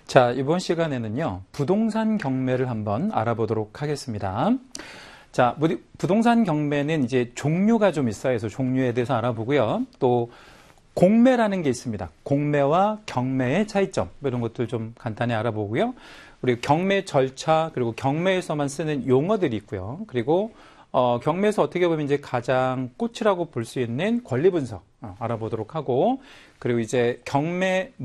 자, 이번 시간에는요, 부동산 경매를 한번 알아보도록 하겠습니다. 자, 부동산 경매는 이제 종류가 좀 있어요. 그래서 종류에 대해서 알아보고요. 또 공매라는 게 있습니다. 공매와 경매의 차이점, 이런 것들 좀 간단히 알아보고요. 그리고 경매 절차, 그리고 경매에서만 쓰는 용어들이 있고요. 그리고 경매에서 어떻게 보면 이제 가장 꽃이라고 볼 수 있는 권리 분석 알아보도록 하고, 그리고 이제 경매